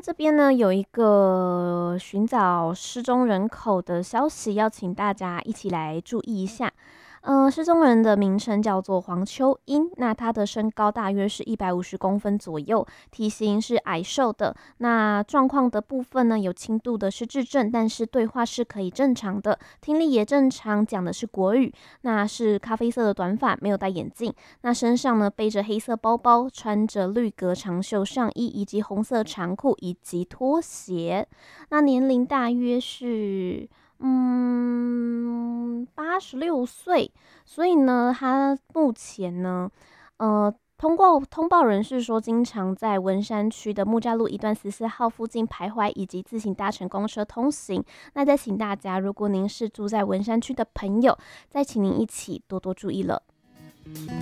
这边呢有一个寻找失踪人口的消息，要请大家一起来注意一下。失踪人的名称叫做黄秋英，那他的身高大约是150公分左右，体型是矮瘦的。那状况的部分呢，有轻度的失智症，但是对话是可以正常的，听力也正常，讲的是国语。那是咖啡色的短发，没有戴眼镜。那身上呢背着黑色包包，穿着绿格长袖上衣，以及红色长裤以及拖鞋。那年龄大约是86岁，所以呢，他目前呢，通报人士说，经常在文山区的木栅路一段14号附近徘徊，以及自行搭乘公车通行。那再请大家，如果您是住在文山区的朋友，再请您一起多多注意了。